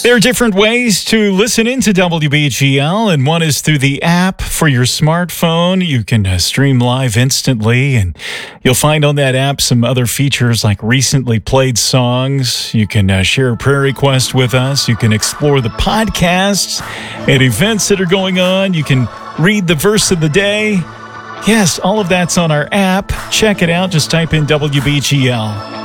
There are different ways to listen into WBGL, and one is through the app for your smartphone. You can stream live instantly, and you'll find on that app some other features like recently played songs. You can share a prayer request with us. You can explore the podcasts and events that are going on. You can read the verse of the day. Yes, all of that's on our app. Check it out. Just type in WBGL.